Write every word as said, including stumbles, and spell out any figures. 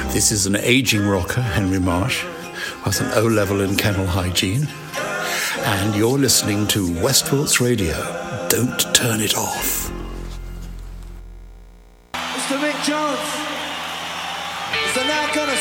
This is an aging rocker, Henry Marsh, with an O-level in kennel hygiene. And you're listening to Westport's Radio. Don't turn it off. Mister Mick Jones, is there now gonna